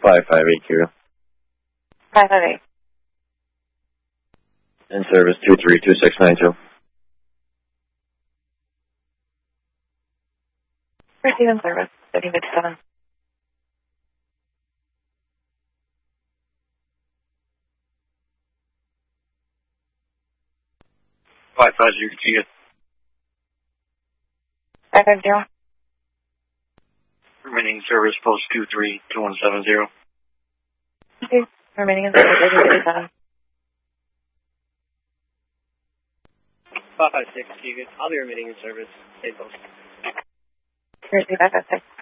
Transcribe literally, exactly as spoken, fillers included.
five five eight Kilo. five five eight. In service two three two six nine two. Receive in service, thirteen fifty-seven. five five zero Kilo. five five zero. Remaining service post two three two one seven zero. Okay. Remaining in service, thirteen fifty-seven. five five six, Keegan. I'll be remaining in service. Stay close. Receive five five six.